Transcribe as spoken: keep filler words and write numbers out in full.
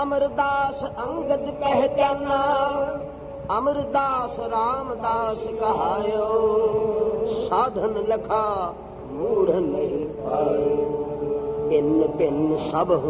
अमरदास अंगद पहचाना, अमरदास रामदास कहायो, साधन लखा मूढ़ नहीं पायो। इन भिन्न सब